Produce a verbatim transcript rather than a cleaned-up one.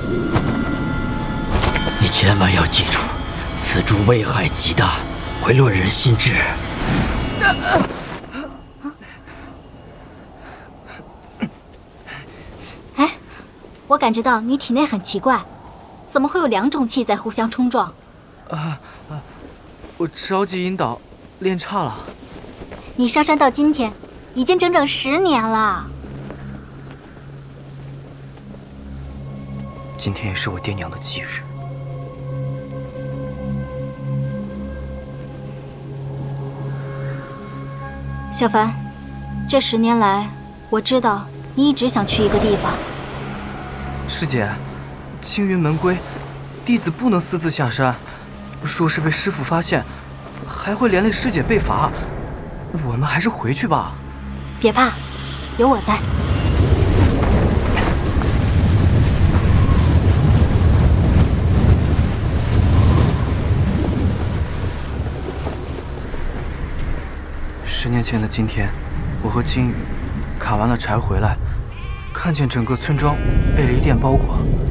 你千万要记住，此株危害极大，会乱人心智。 哎，我感觉到你体内很奇怪，怎么会有两种气在互相冲撞？ 啊啊！我着急引导，练差了。 你上山到今天，已经整整十年了。 今天也是我爹娘的忌日。 小凡，这十年来，我知道你一直想去一个地方。 师姐，青云门规，弟子不能私自下山，若是被师父发现，还会连累师姐被罚。我们还是回去吧。 别怕，有我在。 十年前的今天，我和金宇砍完了柴回来，看见整个村庄被雷电包裹，